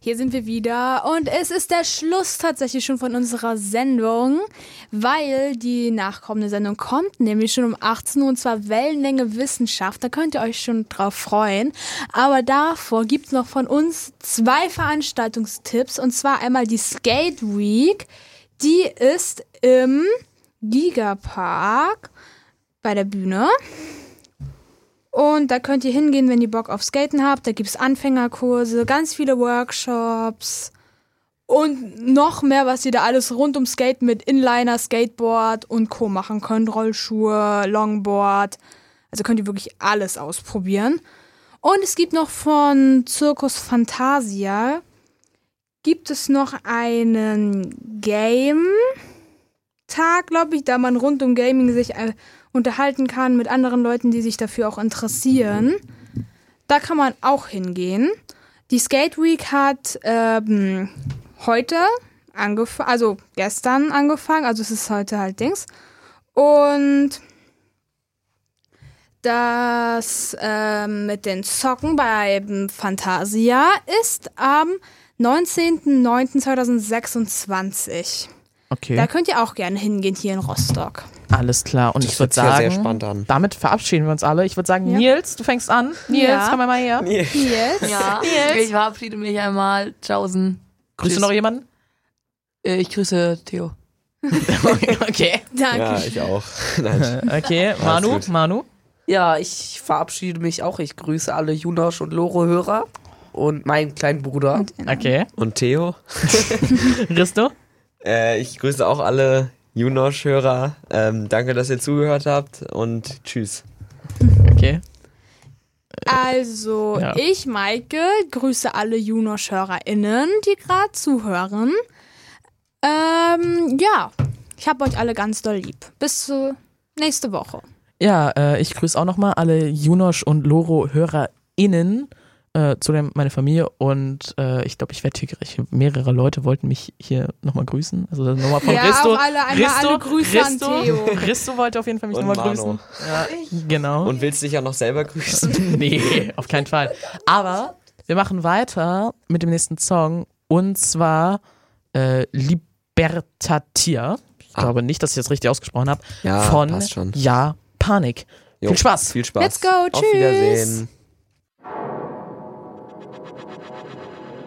Hier sind wir wieder und es ist der Schluss tatsächlich schon von unserer Sendung, weil die nachkommende Sendung kommt, nämlich schon um 18 Uhr, und zwar Wellenlänge Wissenschaft. Da könnt ihr euch schon drauf freuen. Aber davor gibt es noch von uns 2 Veranstaltungstipps, und zwar einmal die Skate Week. Die ist im Gigapark bei der Bühne. Und da könnt ihr hingehen, wenn ihr Bock auf Skaten habt. Da gibt es Anfängerkurse, ganz viele Workshops und noch mehr, was ihr da alles rund um Skaten mit Inliner, Skateboard und Co. machen könnt. Rollschuhe, Longboard. Also könnt ihr wirklich alles ausprobieren. Und es gibt noch von Circus Fantasia gibt es noch einen Game-Tag, glaube ich, da man rund um Gaming sich unterhalten kann mit anderen Leuten, die sich dafür auch interessieren. Da kann man auch hingehen. Die Skate Week hat heute angefangen, also gestern angefangen, also es ist heute halt Dings. Und das mit den Socken bei Fantasia ist am 19.09.2026. Okay. Da könnt ihr auch gerne hingehen, hier in Rostock. Alles klar. Und Das ich würde hört sich ja sagen, sehr spannend an. damit verabschieden wir uns alle. Ich würde sagen, Ja. Nils, du fängst an. Nils, Ja. komm mal her. Yes. Ja, ich verabschiede mich einmal. Tschaußen. Grüßt du noch jemanden? Ich grüße Theo. Okay. Danke. Ja, ich auch. Nein. Okay, Alles gut. Manu. Ja, ich verabschiede mich auch. Ich grüße alle Junosch und Loro-Hörer und meinen kleinen Bruder. Okay. Und Theo? Risto? Ich grüße auch alle Junosch-Hörer. Danke, dass ihr zugehört habt und tschüss. Okay. Also, Ja. ich, Maike, grüße alle Junosch-HörerInnen, die gerade zuhören. Ja, ich habe euch alle ganz doll lieb. Bis zur nächste Woche. Ja, ich grüße auch nochmal alle Junosch und Loro-HörerInnen, zudem meine Familie, und ich glaube, ich werde tiergerecht. Mehrere Leute wollten mich hier nochmal grüßen. Also nochmal von Ja, Risto. auch alle Grüße an Theo. Risto wollte auf jeden Fall mich Und nochmal Manu. grüßen. Ja, genau. Und willst dich ja noch selber grüßen? Nee, auf keinen Fall. Aber wir machen weiter mit dem nächsten Song, und zwar Libertatia. Ich glaube nicht, dass ich das richtig ausgesprochen habe. Ja, von passt schon. Ja, Panik. Jo, Viel Spaß. Viel Spaß. Let's go, Auf tschüss. Wiedersehen.